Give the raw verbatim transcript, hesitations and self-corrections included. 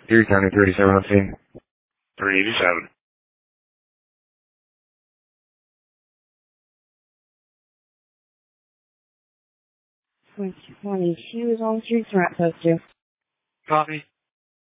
Erie County thirty-seven on scene. three eighty-seven. twenty-two is on three, threat post two. Copy.